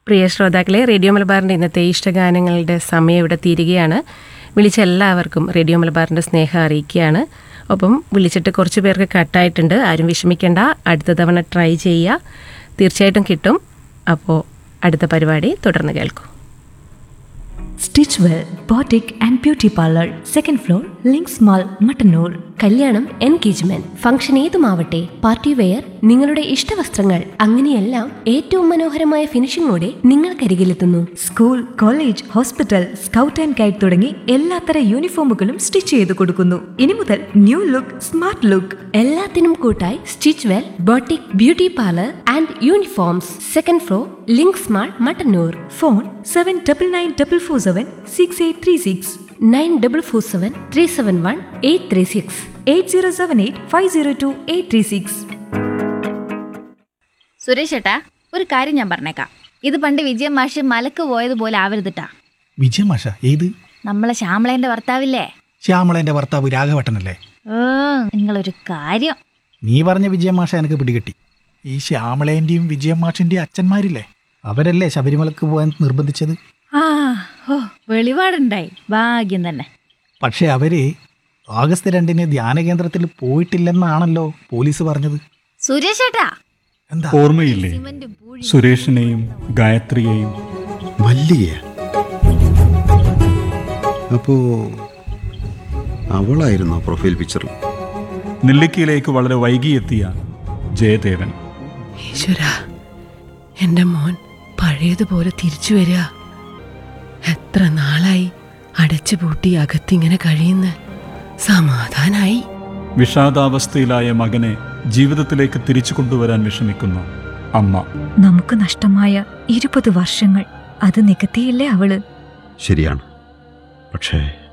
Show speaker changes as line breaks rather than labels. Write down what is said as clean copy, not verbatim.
പ്രിയ ശ്രോതാക്കളെ, റേഡിയോ മലബാറിൻ്റെ ഇന്നത്തെ ഇഷ്ടഗാനങ്ങളുടെ സമയം ഇവിടെ തീരുകയാണ്. വിളിച്ച എല്ലാവർക്കും റേഡിയോ മലബാറിൻ്റെ സ്നേഹം അറിയിക്കുകയാണ്. ഒപ്പം വിളിച്ചിട്ട് കുറച്ച് പേർക്ക് കട്ടായിട്ടുണ്ട്. ആരും വിഷമിക്കേണ്ട, അടുത്ത തവണ ട്രൈ ചെയ്യുക, തീർച്ചയായിട്ടും കിട്ടും. അപ്പോൾ അടുത്ത പരിപാടി തുടർന്ന് കേൾക്കൂ.
Stitch well boutique and beauty parlour, second floor, links mall, Mattannur.
കല്യാണം, എൻഗേജ്മെന്റ്, ഫംഗ്ഷൻ ഏതുമാവട്ടെ, പാർട്ടി വെയർ, നിങ്ങളുടെ ഇഷ്ടവസ്ത്രങ്ങൾ, അങ്ങനെയെല്ലാം ഏറ്റവും മനോഹരമായ ഫിനിഷിംഗോടെ നിങ്ങൾക്കരികിലെത്തുന്നു.
School, college, hospital, scout and guide തുടങ്ങി എല്ലാത്തര യൂണിഫോമുകളും സ്റ്റിച്ച് ചെയ്ത് കൊടുക്കുന്നു. ഇനി മുതൽ ന്യൂ ലുക്ക്, സ്മാർട്ട് ലുക്ക്.
എല്ലാത്തിനും കൂട്ടായി stitch well boutique beauty parlour and uniforms, second floor, links mall, Mattannur.
Phone 7994476836,
9447371836,
8078502836.
Suresh ഏട്ടാ, ഒരു കാര്യം ഞാൻ പറഞ്ഞേക്കാം. ഇത് പണ്ട് വിജയം മാഷ് മലക്ക് പോയതുപോലെ ആവരുതിട്ടാ.
വിജയ മാഷ? ഏത്?
നമ്മളെ ശ്യാമളേന്റെ ഭർത്താവില്ലേ?
ശ്യാമളന്റെ ഭർത്താവ് രാഘവട്ടനല്ലേ?
നിങ്ങളൊരു കാര്യം.
നീ പറഞ്ഞ വിജയ മാഷ എനിക്ക് പിടികിട്ടി. ഈ ശ്യാമളേന്റെയും വിജയ മാഷിന്റെയും അച്ഛന്മാരില്ലേ, അവരല്ലേ ശബരിമലക്ക് പോകാൻ നിർബന്ധിച്ചത്?
വെളിപാടുണ്ടായി, ഭാഗ്യം തന്നെ.
പക്ഷെ അവര് ആഗസ്റ്റ് 2 ധ്യാന കേന്ദ്രത്തിൽ പോയിട്ടില്ലെന്നാണല്ലോ പോലീസ് പറഞ്ഞത്.
സുരേഷ് ഏട്ടാ,
എന്താ
ഓർമ്മയില്ലേ സുരേഷിനെയും ഗായത്രിയെയും?
മല്ലിക? അപ്പോ അവളായിരുന്നോ പ്രൊഫൈൽ പിക്ചറിൽ?
നെല്ലിക്കയിലേക്ക് വളരെ വൈകിയെത്തിയ ജയദേവൻ.
ഈശ്വര, എൻ്റെ മോൻ പഴയതുപോലെ തിരിച്ചു വരിക. എത്ര നാളായി അടച്ചുപൂട്ടി അകത്തിങ്ങനെ കഴിയുന്ന. സമാധാനായി.
വിഷാദാവസ്ഥയിലായ മകനെ ജീവിതത്തിലേക്ക് തിരിച്ചു കൊണ്ടുവരാൻ വിഷമിക്കുന്ന അമ്മ.
നമുക്ക് നഷ്ടമായ 20 വർഷങ്ങൾ അത് നികത്തിയില്ലേ അവള്?
ശരിയാണ്, പക്ഷേ